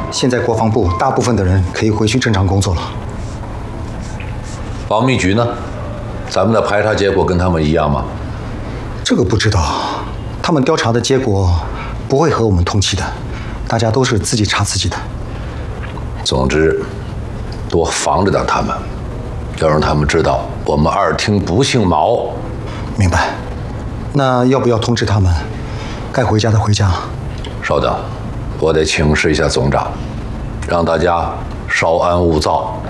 现在国防部大部分的人可以回去正常工作了。 保密局呢？咱们的排查结果跟他们一样吗？ 这个不知道，他们调查的结果不会和我们通气的，大家都是自己查自己的。 总之，多防着点他们，要让他们知道我们二厅不姓毛。 明白。那要不要通知他们，该回家的回家？ 稍等，我得请示一下总长，让大家稍安勿躁。